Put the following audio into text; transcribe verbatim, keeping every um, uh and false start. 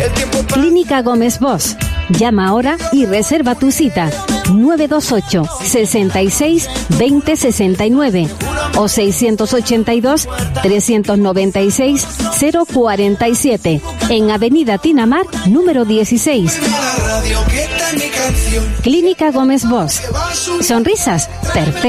Clínica Gómez Bosch. Llama ahora y reserva tu cita. nueve dos ocho, sesenta y seis, veinte sesenta y nueve o seiscientos ochenta y dos, trescientos noventa y seis, cero cuarenta y siete en Avenida Tinamar, número dieciséis. Clínica Gómez Bosch. Sonrisas perfectas.